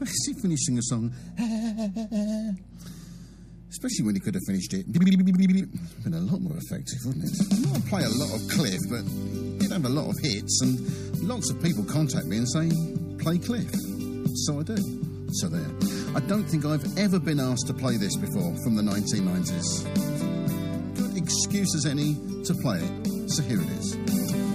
He finishing a song, especially when he could have finished it. Been a lot more effective, wouldn't it? I play a lot of Cliff, but he'd have a lot of hits, and lots of people contact me and say, play Cliff. So I do. So there. I don't think I've ever been asked to play this before from the 1990s. Good excuse as any to play it. So here it is.